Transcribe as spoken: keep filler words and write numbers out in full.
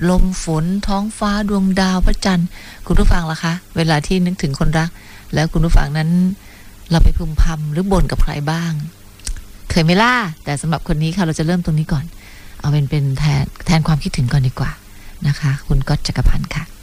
ลมฝนท้องฟ้าดวงดาวพระจันทร์คุณผู้ฟังล่ะคะเวลาที่นึกถึงคนรักแล้วคุณผู้ฟังนั้นเราไปพึมพำหรือบ่นกับใครบ้างเคยไหมล่ะแต่สำหรับคนนี้ค่ะเราจะเริ่มตรงนี้ก่อนเอาเป็นเป็นแทนแทนความคิดถึงก่อนดีกว่านะคะคุณก๊อตจักรพันธ์ค่ะ